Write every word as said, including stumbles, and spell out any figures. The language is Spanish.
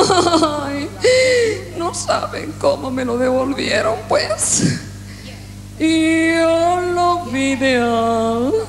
Ay, no saben cómo me lo devolvieron, pues. Y yo lo vi de